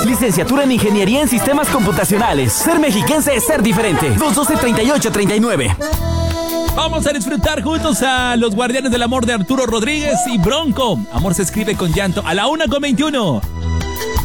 Licenciatura en Ingeniería en Sistemas Computacionales. Ser mexiquense es ser diferente. 212-3839. Vamos a disfrutar juntos a Los Guardianes del Amor de Arturo Rodríguez y Bronco. Amor se escribe con llanto a la 1:21.